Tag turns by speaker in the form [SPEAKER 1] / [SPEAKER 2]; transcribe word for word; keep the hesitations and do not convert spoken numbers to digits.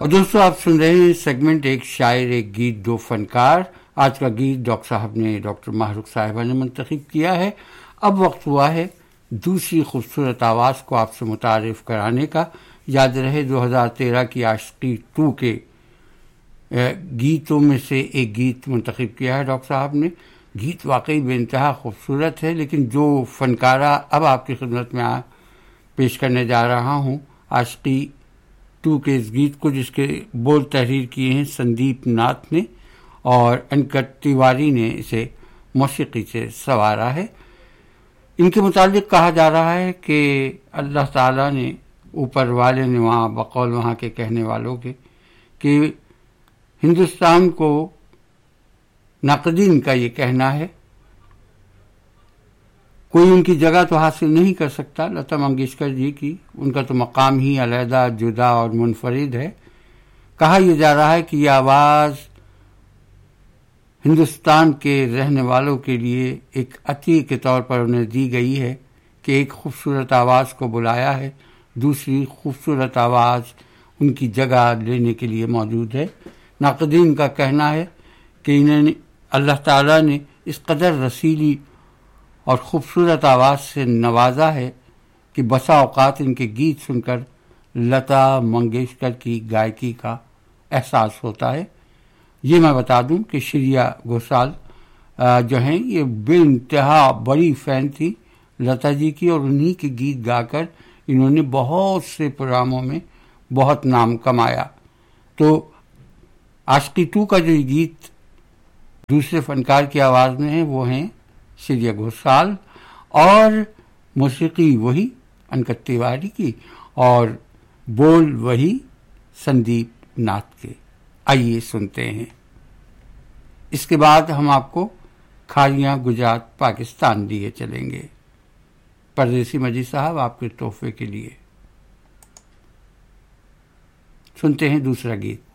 [SPEAKER 1] اور دوستوں آپ سن رہے ہیں سیگمنٹ ایک شاعر ایک گیت دو فنکار. آج کا گیت ڈاکٹر صاحب نے ڈاکٹر محروق صاحبہ نے منتخب کیا ہے. اب وقت ہوا ہے دوسری خوبصورت آواز کو آپ سے متعارف کرانے کا. یاد رہے دو ہزار تیرہ کی عاشقی ٹو کے گیتوں میں سے ایک گیت منتخب کیا ہے ڈاکٹر صاحب نے. گیت واقعی بے انتہا خوبصورت ہے، لیکن جو فنکارہ اب آپ کی خدمت میں پیش کرنے جا رہا ہوں عاشقی ٹو کے اس گیت کو، جس کے بول تحریر کیے ہیں سندیپ ناتھ نے اور انکت تیواری نے اسے موسیقی سے سنوارا ہے. ان کے متعلق کہا جا رہا ہے کہ اللہ تعالیٰ نے، اوپر والے نے، وہاں بقول وہاں کے کہنے والوں کے، کہ ہندوستان کو ناقدین کا یہ کہنا ہے کوئی ان کی جگہ تو حاصل نہیں کر سکتا. لتا منگیشکر جی کی، ان کا تو مقام ہی علیحدہ، جدا اور منفرد ہے. کہا یہ جا رہا ہے کہ یہ آواز ہندوستان کے رہنے والوں کے لیے ایک عطیہ کے طور پر انہیں دی گئی ہے کہ ایک خوبصورت آواز کو بلایا ہے، دوسری خوبصورت آواز ان کی جگہ لینے کے لیے موجود ہے. ناقدین کا کہنا ہے کہ انہیں اللہ تعالیٰ نے اس قدر رسیلی اور خوبصورت آواز سے نوازا ہے کہ بسا اوقات ان کے گیت سن کر لتا منگیشکر کی گائکی کا احساس ہوتا ہے. یہ میں بتا دوں کہ شریا گھوسال جو ہیں یہ بے انتہا بڑی فین تھی لتا جی کی، اور انہی کے گیت گا کر انہوں نے بہت سے پروگراموں میں بہت نام کمایا. تو عاشقی ٹو کا جو گیت دوسرے فنکار کی آواز میں ہے وہ ہیں شریا گھوسال، اور موسیقی وہی انکت تیواری کی اور بول وہی سندیپ ناتھ کے. آئیے سنتے ہیں. اس کے بعد ہم آپ کو کھاریاں گجرات پاکستان لیے چلیں گے. پردیسی مجید صاحب آپ کے تحفے کے لیے سنتے ہیں دوسرا گیت.